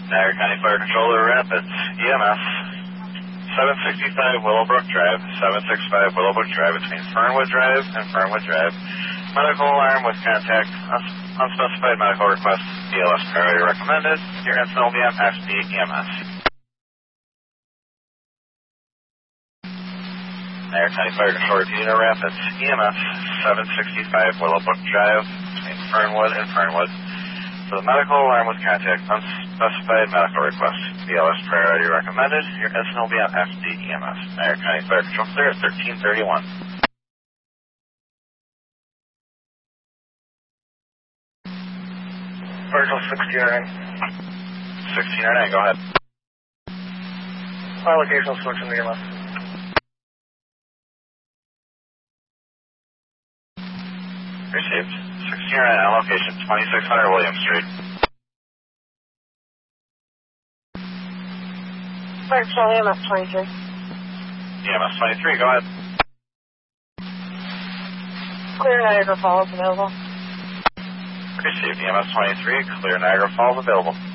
Niagara County Fire Controller Rapids, EMS, 765 Willowbrook Drive, 765 Willowbrook Drive between Fernwood Drive and Fernwood Drive. Medical alarm with contact, unspecified medical request, BLS priority recommended. Your incident will be on FD EMS. Niagara County Fire Controller Unit Rapids, EMS, 765 Willowbrook Drive between Fernwood and Fernwood. So the medical alarm with contact, unspecified medical request, BLS priority recommended. Your incident will be on FD EMS. Niagara County Fire Control clear at 1331. Virgil 1609. 1609, go ahead. My location switch in the EMS. Received. 1609 location, 2600 William Street. Virtual EMS 23. EMS 23, go ahead. Clear Niagara Falls available. Received. EMS 23, clear Niagara Falls available.